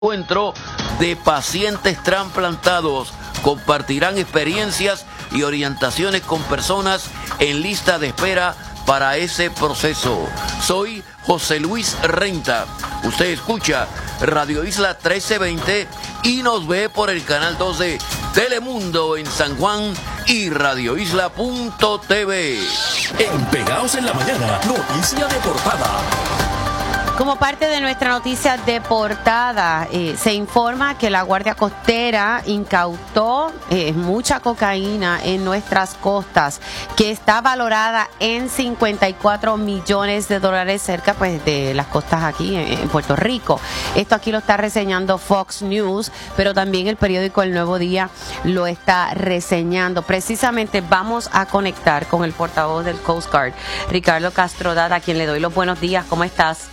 encuentro de pacientes trasplantados. Compartirán experiencias y orientaciones con personas en lista de espera para ese proceso. Soy José Luis Renta. Usted escucha Radio Isla 1320 y nos ve por el canal 2 de Telemundo en San Juan y radioisla.tv. En Pegados en la Mañana, noticia de portada. Como parte de nuestra noticia de portada, se informa que la Guardia Costera incautó mucha cocaína en nuestras costas, que está valorada en $54 millones, cerca pues de las costas aquí en Puerto Rico. Esto aquí lo está reseñando Fox News, pero también el periódico El Nuevo Día lo está reseñando. Precisamente vamos a conectar con el portavoz del Coast Guard, Ricardo Castrodad, a quien le doy los buenos días. ¿Cómo estás?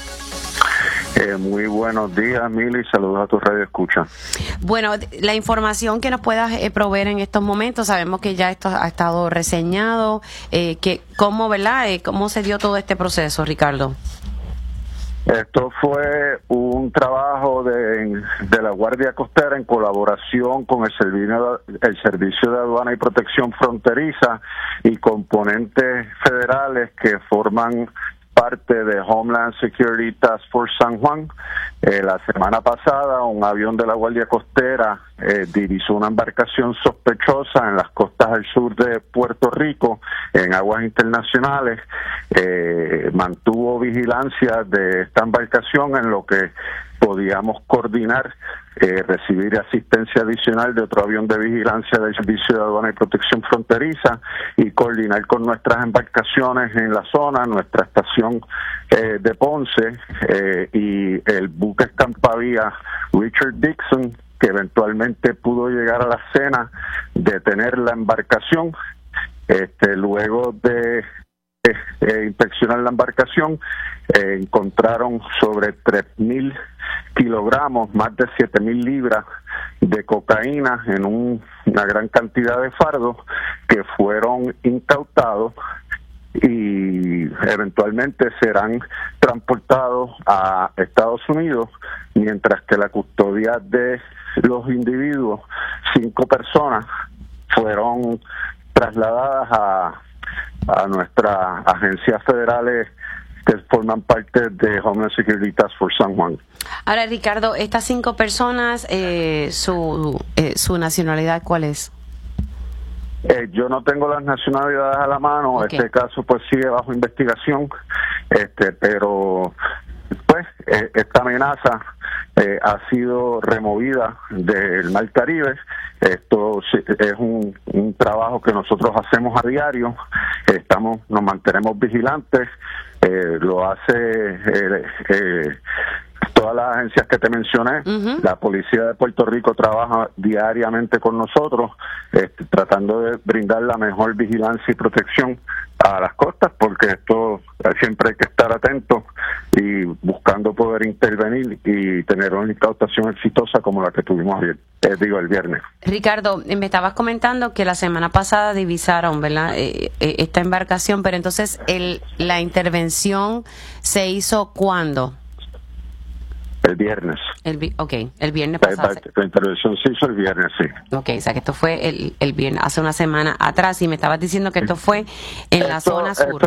Muy buenos días, Mili, saludos a tu radio escucha. Bueno, la información que nos puedas proveer en estos momentos, sabemos que ya esto ha estado reseñado, ¿cómo, verdad? ¿Cómo se dio todo este proceso, Ricardo? Esto fue un trabajo de la Guardia Costera en colaboración con el Servicio de Aduana y Protección Fronteriza y componentes federales que forman parte de Homeland Security Task Force San Juan. La semana pasada un avión de la Guardia Costera divisó una embarcación sospechosa en las costas al sur de Puerto Rico, en aguas internacionales. Mantuvo vigilancia de esta embarcación en lo que podíamos coordinar, recibir asistencia adicional de otro avión de vigilancia del Servicio de Aduana y Protección Fronteriza y coordinar con nuestras embarcaciones en la zona, nuestra estación de Ponce y el buque escampavía Richard Dixon, que eventualmente pudo llegar a la escena, detener la embarcación. Luego de inspeccionar la embarcación, encontraron sobre 3,000 kilogramos, más de 7,000 libras de cocaína en una gran cantidad de fardos que fueron incautados y eventualmente serán transportados a Estados Unidos, mientras que la custodia de los individuos, 5 personas, fueron trasladadas a nuestras agencias federales que forman parte de Homeland Security Task Force San Juan. Ahora, Ricardo, estas 5 personas, su nacionalidad, ¿cuál es? Yo no tengo las nacionalidades a la mano. Okay. Este caso pues sigue bajo investigación, pero pues esta amenaza ha sido removida del Mar Caribe. Esto es un trabajo que nosotros hacemos a diario. Nos mantenemos vigilantes. Lo hace todas las agencias que te mencioné. Uh-huh. La Policía de Puerto Rico trabaja diariamente con nosotros, tratando de brindar la mejor vigilancia y protección a las costas, porque esto siempre hay que estar atentos y buscando poder intervenir y tener una incautación exitosa como la que tuvimos ayer, el viernes. Ricardo, me estabas comentando que la semana pasada divisaron, ¿verdad?, esta embarcación, pero entonces la intervención se hizo ¿cuándo? El viernes. El viernes pasado. La intervención se hizo el viernes, sí. Ok, o sea que esto fue el viernes, hace una semana atrás, y me estabas diciendo que esto fue en la zona sur.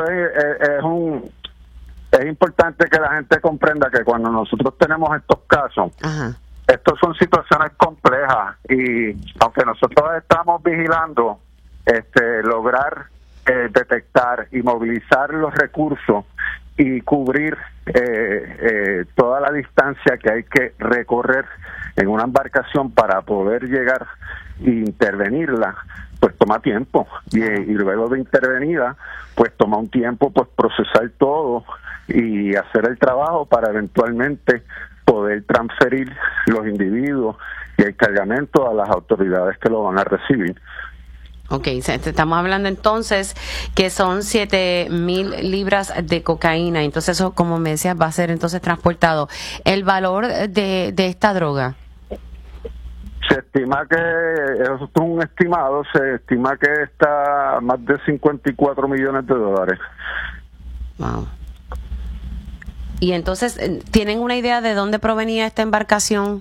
Es importante que la gente comprenda que cuando nosotros tenemos estos casos, ajá, estos son situaciones complejas y aunque nosotros estamos vigilando, lograr detectar y movilizar los recursos y cubrir toda la distancia que hay que recorrer en una embarcación para poder llegar e intervenirla, pues toma tiempo y luego de intervenida pues toma un tiempo pues procesar todo y hacer el trabajo para eventualmente poder transferir los individuos y el cargamento a las autoridades que lo van a recibir. Ok, estamos hablando entonces que son 7,000 libras de cocaína, entonces eso, como me decías, va a ser entonces transportado. ¿El valor de esta droga? Se estima que, eso es un estimado, se estima que está más de $54 millones. Wow. Y entonces, ¿tienen una idea de dónde provenía esta embarcación?